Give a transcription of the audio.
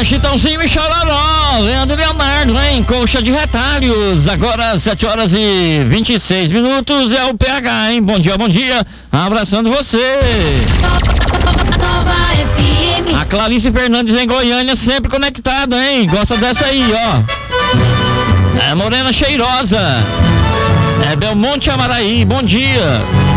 Chitãozinho e Chororó, Leandro e Leonardo, hein? Coxa de retalhos, agora 7h26, é o PH, hein? Bom dia, abraçando você. A Clarice Fernandes em Goiânia, sempre conectada, hein? Gosta dessa aí, ó. É Morena Cheirosa. É Belmonte Amaraí, bom dia.